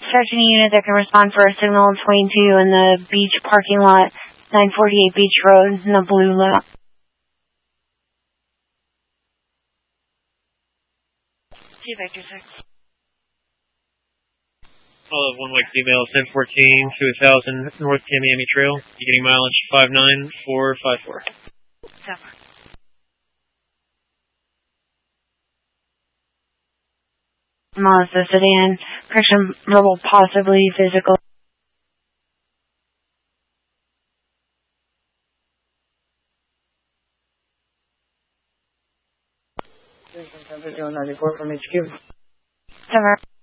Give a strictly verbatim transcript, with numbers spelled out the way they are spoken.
dispatching a unit that can respond for a signal twenty-two in the beach parking lot, nine forty-eight Beach Road, in the blue lot. See Vector six. I'll have one Wake email, ten fourteen, two thousand, North Tamiami Trail, beginning mileage five nine four five four. Seven. Mazda sedan, correction, verbal, possibly physical. ninety-four from H Q. Seven.